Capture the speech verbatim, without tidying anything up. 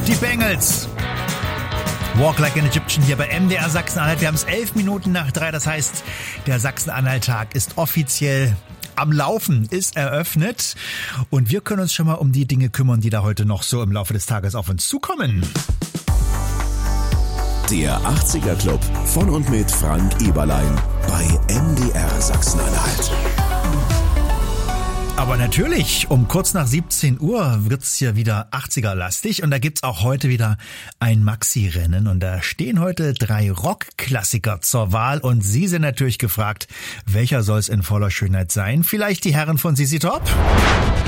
Die Bengals. Walk Like an Egyptian hier bei M D R Sachsen-Anhalt. Wir haben es elf Minuten nach drei, das heißt, der Sachsen-Anhalt-Tag ist offiziell am Laufen, ist eröffnet. Und wir können uns schon mal um die Dinge kümmern, die da heute noch so im Laufe des Tages auf uns zukommen. Der achtziger Club von und mit Frank Eberlein bei M D R Sachsen-Anhalt. Aber natürlich, um kurz nach siebzehn Uhr wird's hier wieder achtziger-lastig und da gibt's auch heute wieder ein Maxi-Rennen und da stehen heute drei Rock-Klassiker zur Wahl und Sie sind natürlich gefragt, welcher soll's in voller Schönheit sein? Vielleicht die Herren von Z Z Top?